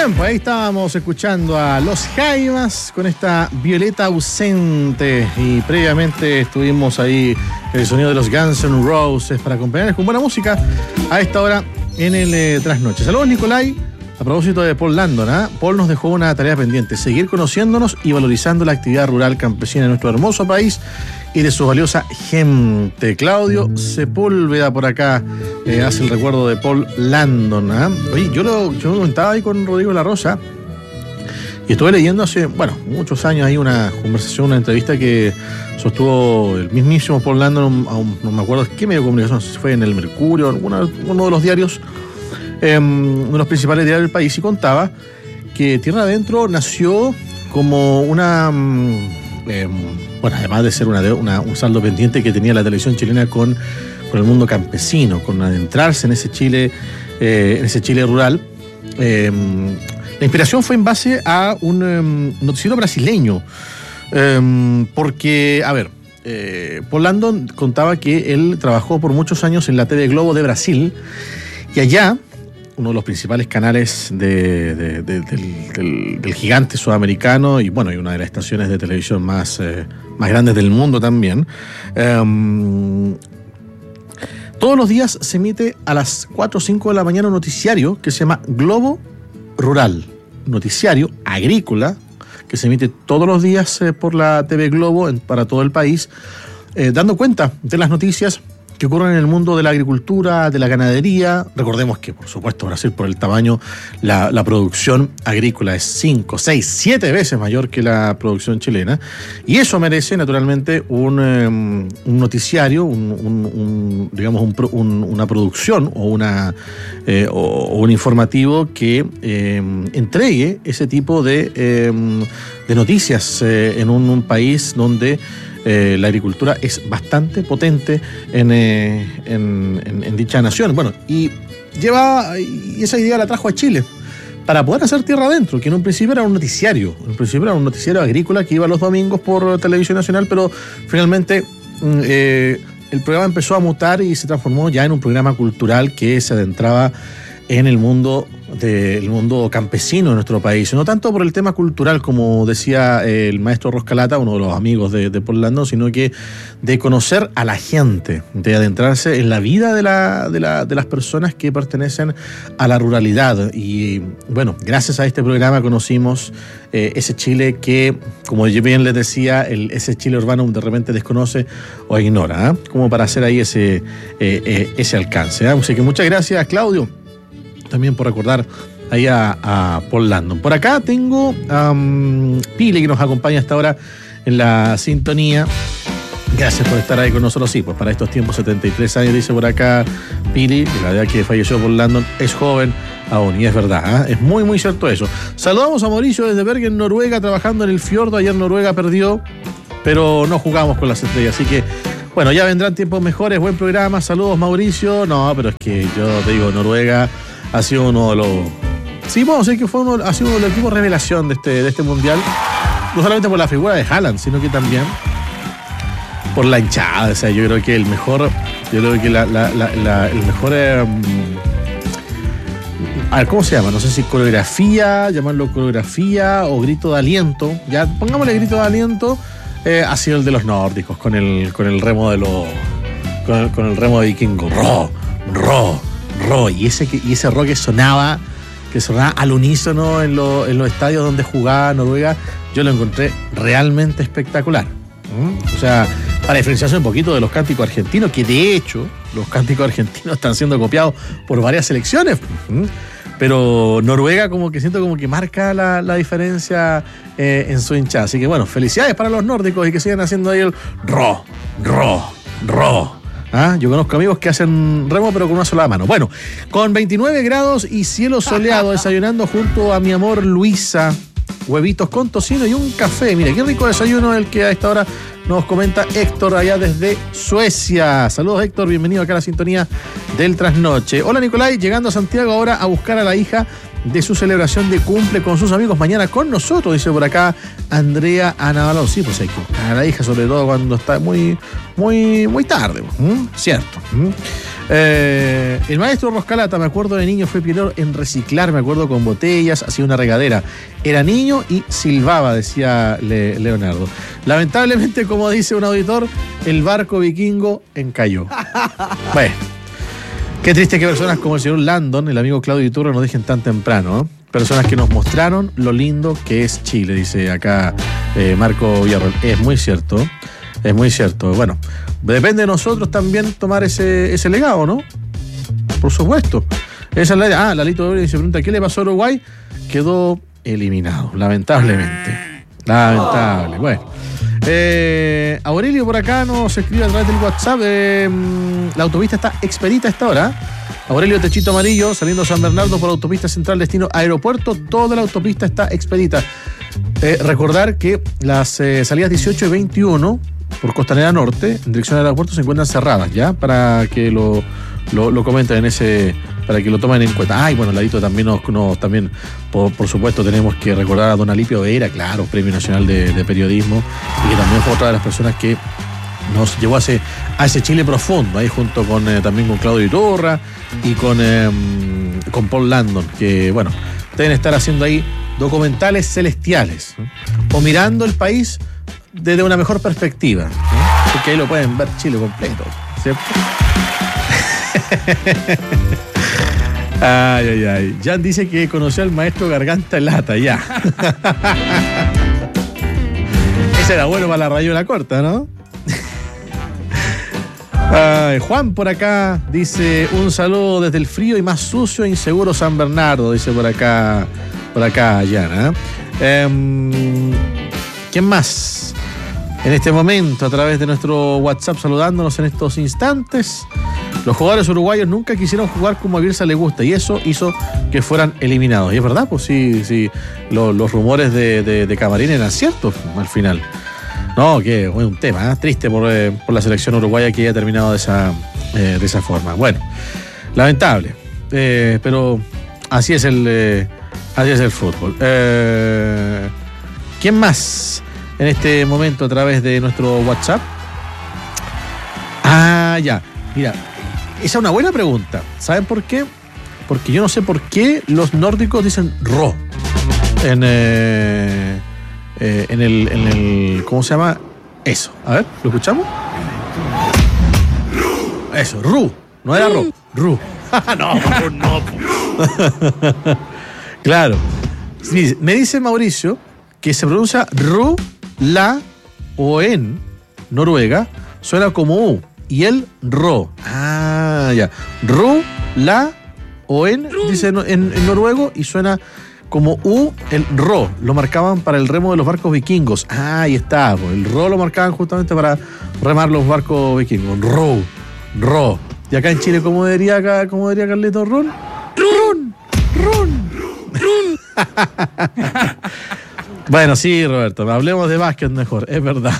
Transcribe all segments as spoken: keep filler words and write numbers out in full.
Bien, pues ahí estábamos escuchando a Los Jaivas con esta Violeta ausente y previamente estuvimos ahí el sonido de los Guns N' Roses para acompañarles con buena música a esta hora en el eh, Trasnoche. Saludos, Nicolai. A propósito de Paul Landon, ¿eh? Paul nos dejó una tarea pendiente: seguir conociéndonos y valorizando la actividad rural campesina de nuestro hermoso país y de su valiosa gente. Claudio Sepúlveda por acá eh, hace el recuerdo de Paul Landon. ¿eh? Oye, yo lo yo comentaba ahí con Rodrigo La Rosa y estuve leyendo hace, bueno, muchos años ahí una conversación, una entrevista que sostuvo el mismísimo Paul Landon a un, no me acuerdo qué medio de comunicación, no sé si fue en el Mercurio, alguna, uno de los diarios, eh, uno de los principales diarios del país, y contaba que Tierra Adentro nació como una... Eh, bueno, además de ser una, una, un saldo pendiente que tenía la televisión chilena con, con el mundo campesino, con adentrarse en ese Chile, eh, en ese Chile rural. Eh, la inspiración fue en base a un um, noticiero brasileño, eh, porque, a ver, eh, Paul Landon contaba que él trabajó por muchos años en la T V Globo de Brasil, y allá uno de los principales canales de, de, de, del, del, del gigante sudamericano y bueno, y una de las estaciones de televisión más, eh, más grandes del mundo también. Um, todos los días se emite a las cuatro o cinco de la mañana un noticiario que se llama Globo Rural, noticiario agrícola que se emite todos los días eh, por la T V Globo en, para todo el país, eh, dando cuenta de las noticias que ocurren en el mundo de la agricultura, de la ganadería. Recordemos que, por supuesto, Brasil, por el tamaño, la, la producción agrícola es cinco, seis, siete veces mayor que la producción chilena. Y eso merece, naturalmente, un, um, un noticiario, un, un, un, digamos, un, un, una producción o, una, eh, o, o un informativo que eh, entregue ese tipo de, eh, de noticias eh, en un, un país donde Eh, la agricultura es bastante potente en, eh, en, en, en dicha nación. Bueno, y lleva, y esa idea la trajo a Chile para poder hacer Tierra Adentro, que en un principio era un noticiario, en un principio era un noticiario agrícola que iba los domingos por Televisión Nacional, pero finalmente eh, el programa empezó a mutar y se transformó ya en un programa cultural que se adentraba en el mundo del mundo campesino de nuestro país, no tanto por el tema cultural, como decía el maestro Roscalata, uno de los amigos de, de Paul Landon, sino que de conocer a la gente, de adentrarse en la vida de, la, de, la, de las personas que pertenecen a la ruralidad. Y bueno, gracias a este programa conocimos eh, ese Chile que, como yo bien les decía, el, ese Chile urbano de repente desconoce o ignora, ¿eh? Como para hacer ahí ese, eh, eh, ese alcance. ¿eh? Así que muchas gracias, Claudio, también por recordar ahí a, a Paul Landon. Por acá tengo a um, Pili, que nos acompaña hasta ahora en la sintonía. Gracias por estar ahí con nosotros. Sí, pues para estos tiempos, setenta y tres años, dice por acá Pili, que la edad que falleció Paul Landon es joven aún, y es verdad, ¿eh? Es muy, muy cierto eso. Saludamos a Mauricio desde Bergen, Noruega, trabajando en el fiordo. Ayer Noruega perdió, pero no jugamos con las estrellas, así que bueno, ya vendrán tiempos mejores. Buen programa, saludos, Mauricio. No, pero es que yo te digo, Noruega ha sido uno de los... Sí, podemos decir que fue uno, ha sido uno de los equipos revelación de este, de este mundial. No solamente por la figura de Haaland, sino que también por la hinchada. O sea, yo creo que el mejor... Yo creo que la, la, la, la, el mejor... Eh, a ver, ¿cómo se llama? No sé si coreografía, llamarlo coreografía o grito de aliento. Ya, pongámosle grito de aliento. Eh, ha sido el de los nórdicos, con el, con el remo de los... Con el, con el remo de vikingo. Ro, ro. Ro, y ese, y ese ro que sonaba, que sonaba al unísono en, lo, en los estadios donde jugaba Noruega, yo lo encontré realmente espectacular. ¿Mm? O sea, para diferenciarse un poquito de los cánticos argentinos, que de hecho los cánticos argentinos están siendo copiados por varias selecciones. ¿Mm? Pero Noruega como que siento como que marca la, la diferencia eh, en su hinchada. Así que bueno, felicidades para los nórdicos y que sigan haciendo ahí el ro, ro, ro. ¿Ah? Yo conozco amigos que hacen remo pero con una sola mano. Bueno, con veintinueve grados y cielo soleado, desayunando junto a mi amor Luisa, huevitos con tocino y un café. Mira, qué rico desayuno el que a esta hora nos comenta Héctor allá desde Suecia. Saludos, Héctor, bienvenido acá a la sintonía del Trasnoche. Hola, Nicolai, llegando a Santiago ahora a buscar a la hija de su celebración de cumple con sus amigos mañana con nosotros, dice por acá Andrea Anabalón. Sí, pues hay que buscar a la hija, sobre todo cuando está muy, muy, muy tarde, ¿Mm? Cierto. ¿Mm? Eh, el maestro Roscalata, me acuerdo de niño, fue pionero en reciclar, me acuerdo, con botellas, hacía una regadera. Era niño y silbaba, decía Le- Leonardo. Lamentablemente, como dice un auditor, el barco vikingo encalló. Bueno, qué triste que personas como el señor Landon, el amigo Claudio Iturra, nos dejen tan temprano, ¿eh? Personas que nos mostraron lo lindo que es Chile, dice acá eh, Marco Villarroel. Es muy cierto, es muy cierto. Bueno, depende de nosotros también tomar ese, ese legado, ¿no? Por supuesto. Esa es la, ah, Lalito Doble se pregunta, ¿qué le pasó a Uruguay? Quedó eliminado, lamentablemente. Lamentable. Bueno. Eh, Aurelio por acá nos escribe a través del WhatsApp. Eh, la autopista está expedita a esta hora. Aurelio Techito Amarillo, saliendo a San Bernardo por la autopista central destino aeropuerto. Toda la autopista está expedita. Eh, recordar que las eh, salidas dieciocho y veintiuno por Costanera Norte, en dirección al aeropuerto, se encuentran cerradas, ¿ya? Para que lo, lo, lo comenten en ese, para que lo tomen en cuenta. Ay, bueno, Ladito también nos, nos también, por, por supuesto, tenemos que recordar a don Alipio Vera, claro, Premio Nacional de, de Periodismo, y que también fue otra de las personas que nos llevó a ese, a ese Chile profundo, ahí junto con eh, también con Claudio Iturra y con, eh, con Paul Landon, que bueno, deben estar haciendo ahí documentales celestiales, ¿eh? O mirando el país desde una mejor perspectiva, ¿eh? Porque ahí lo pueden ver Chile completo, ¿cierto? Ay, ay, ay. Jan dice que conoció al maestro Garganta en Lata, ya. Ese era bueno para la rayuela corta, ¿no? Ay, Juan por acá dice un saludo desde el frío y más sucio e inseguro San Bernardo, dice por acá, por acá, Yana. Eh, ¿Quién más? En este momento, a través de nuestro WhatsApp, saludándonos en estos instantes. Los jugadores uruguayos nunca quisieron jugar como a Bielsa le gusta y eso hizo que fueran eliminados. Y es verdad, pues sí, sí, lo, los rumores de, de, de Camarín eran ciertos al final. No, que es un tema, ¿eh? Triste por, eh, por la selección uruguaya que haya terminado de esa, eh, de esa forma. Bueno, lamentable, eh, pero así es el, eh, así es el fútbol. Eh, ¿Quién más en este momento a través de nuestro WhatsApp? Ah, ya, mira, esa es una buena pregunta. ¿Saben por qué? Porque yo no sé por qué los nórdicos dicen ro en... Eh, Eh, en, el, en el. ¿Cómo se llama? Eso. A ver, ¿lo escuchamos? Eso, Ru. No era Ro. Ru. No, no. Claro. Sí, me dice Mauricio que se pronuncia Ru, La o en Noruega. Suena como U. Y el Ro. Ah, ya. Ru, La o en, dice en, en noruego y suena como U, el Ro, lo marcaban para el remo de los barcos vikingos. Ah, ahí está, pues, el Ro lo marcaban justamente para remar los barcos vikingos. Ro, Ro. Y acá en Chile, ¿cómo diría acá, cómo diría Carleto? Ron, Ron, Ron, Ron. Bueno, sí, Roberto, hablemos de básquet mejor, es verdad.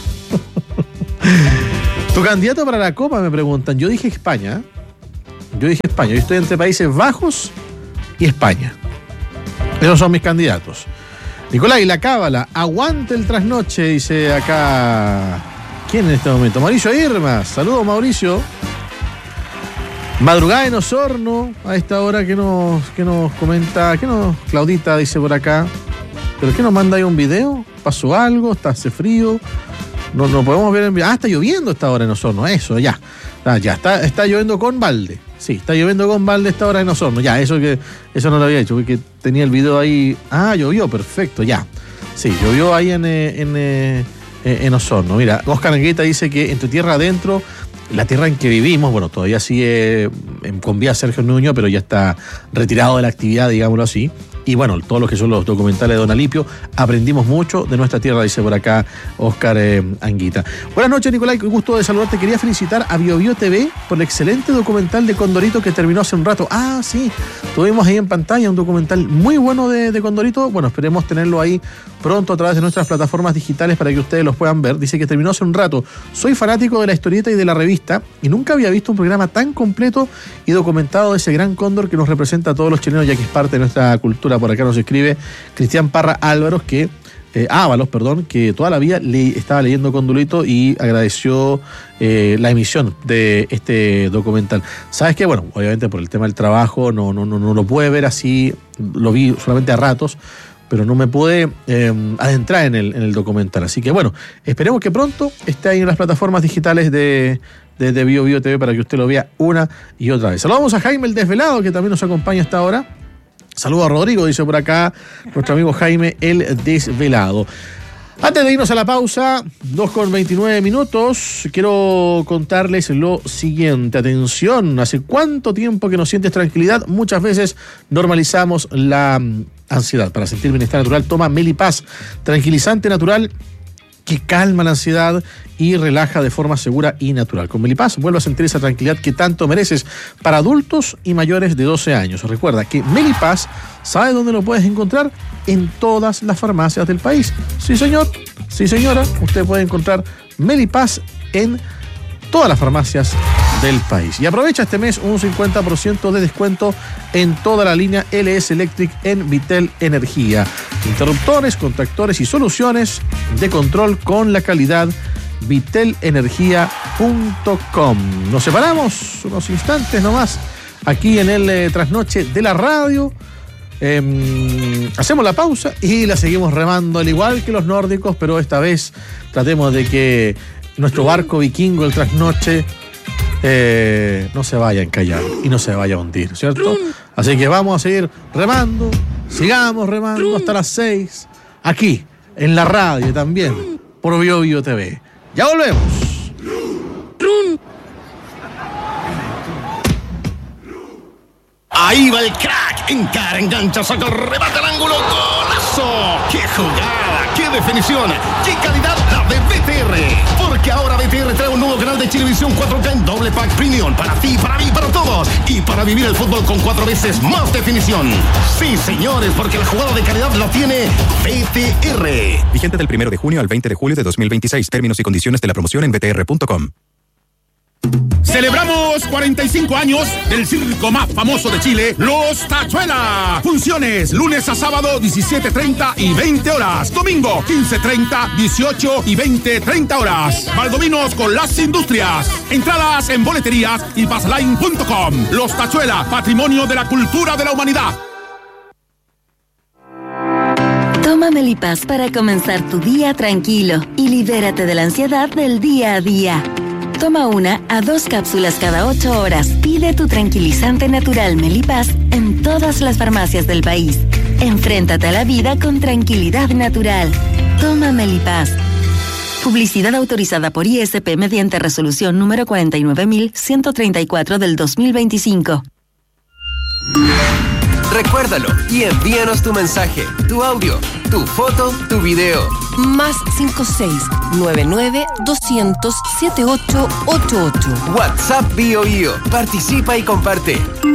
Tu candidato para la Copa, me preguntan. Yo dije España. Yo dije España. Yo estoy entre Países Bajos y España. Esos son mis candidatos. Nicolás, y la cábala, aguante el trasnoche, dice acá. ¿Quién en este momento? Mauricio Irma. Saludos, Mauricio. Madrugada en Osorno, a esta hora que nos, que nos comenta, que nos, Claudita dice por acá. ¿Pero qué nos manda ahí un video? ¿Pasó algo? ¿Está hace frío? No, no podemos ver en video. Ah, está lloviendo a esta hora en Osorno, eso, ya. Ah, ya, está, está lloviendo con balde. Sí, está lloviendo con balde esta hora en Osorno. Ya, eso que eso no lo había hecho, porque tenía el video ahí. Ah, llovió, perfecto, ya. Sí, llovió ahí en, en, en Osorno. Mira, Oscar Anguita dice que entre tierra adentro, la tierra en que vivimos, bueno, todavía sigue con vía Sergio Nuño, pero ya está retirado de la actividad, digámoslo así. Y bueno, todos los que son los documentales de Don Alipio, aprendimos mucho de nuestra tierra, dice por acá Oscar eh, Anguita. Buenas noches, Nicolás, qué gusto de saludarte. Quería felicitar a BioBio T V por el excelente documental de Condorito que terminó hace un rato. Ah, sí, tuvimos ahí en pantalla un documental muy bueno de, de Condorito. Bueno, esperemos tenerlo ahí pronto a través de nuestras plataformas digitales para que ustedes los puedan ver. Dice que terminó hace un rato. Soy fanático de la historieta y de la revista y nunca había visto un programa tan completo y documentado de ese gran cóndor que nos representa a todos los chilenos, ya que es parte de nuestra cultura. Por acá nos escribe Cristian Parra Álvaros, que eh, Ábalos, perdón, que toda la vida le estaba leyendo Condulito y agradeció eh, la emisión de este documental. ¿Sabes qué? Bueno, obviamente por el tema del trabajo no, no, no, no lo pude ver así, lo vi solamente a ratos, pero no me pude eh, adentrar en el, en el documental. Así que bueno, esperemos que pronto esté ahí en las plataformas digitales de, de, de Bio Bio T V para que usted lo vea una y otra vez. Saludamos a Jaime el Desvelado, que también nos acompaña hasta ahora. Saludos a Rodrigo, dice por acá nuestro amigo Jaime el Desvelado. Antes de irnos a la pausa, dos con veintinueve minutos, quiero contarles lo siguiente. Atención, ¿hace cuánto tiempo que no sientes tranquilidad? Muchas veces normalizamos la ansiedad. Para sentir bienestar natural, toma Melipaz, tranquilizante natural que calma la ansiedad y relaja de forma segura y natural. Con Melipaz vuelve a sentir esa tranquilidad que tanto mereces para adultos y mayores de doce años. Recuerda que Melipaz, ¿sabe dónde lo puedes encontrar? En todas las farmacias del país. Sí, señor. Sí, señora. Usted puede encontrar Melipaz en todas las farmacias del país. Y aprovecha este mes un cincuenta por ciento de descuento en toda la línea L S Electric en Vitel Energía. Interruptores, contactores y soluciones de control con la calidad vitel energía punto com. Nos separamos unos instantes nomás aquí en el eh, trasnoche de la radio. Eh, hacemos la pausa y la seguimos remando al igual que los nórdicos, pero esta vez tratemos de que nuestro barco vikingo, el trasnoche, eh, no se vaya a encallar y no se vaya a hundir, ¿cierto? Así que vamos a seguir remando, sigamos remando hasta las seis, aquí, en la radio también, por Bio Bio T V. Ya volvemos. Ahí va el crack, encara, engancha, saca el remate al ángulo, golazo. ¡Qué jugada! ¡Qué definición! ¡Qué calidad la de B T R! Porque ahora B T R trae un nuevo canal de Chilevisión cuatro K en doble pack premium para ti, para mí, para todos, y para vivir el fútbol con cuatro veces más definición. Sí, señores, porque la jugada de calidad la tiene B T R. Vigente del primero de junio al veinte de julio de dos mil veintiséis. Términos y condiciones de la promoción en b t r punto com. Celebramos cuarenta y cinco años del circo más famoso de Chile, Los Tachuela. Funciones lunes a sábado diecisiete treinta y veinte horas. Domingo quince treinta, dieciocho y veinte treinta horas. Valdominos con las industrias. Entradas en boleterías y passline punto com. Los Tachuela, patrimonio de la cultura de la humanidad. Toma Melipaz para comenzar tu día tranquilo y libérate de la ansiedad del día a día. Toma una a dos cápsulas cada ocho horas. Pide tu tranquilizante natural Melipaz en todas las farmacias del país. Enfréntate a la vida con tranquilidad natural. Toma Melipaz. Publicidad autorizada por I S P mediante resolución número cuarenta y nueve mil ciento treinta y cuatro del dos mil veinticinco. Recuérdalo y envíanos tu mensaje, tu audio, tu foto, tu video. Más cinco seis nueve nueve doscientos setenta y ocho ochenta y ocho. WhatsApp Bio Bio. Participa y comparte.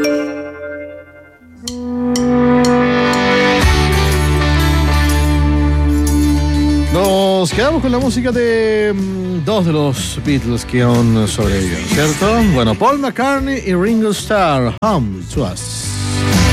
Nos quedamos con la música de mm, dos de los Beatles que aún sobreviven, ¿cierto? Bueno, Paul McCartney y Ringo Starr, Home to Us.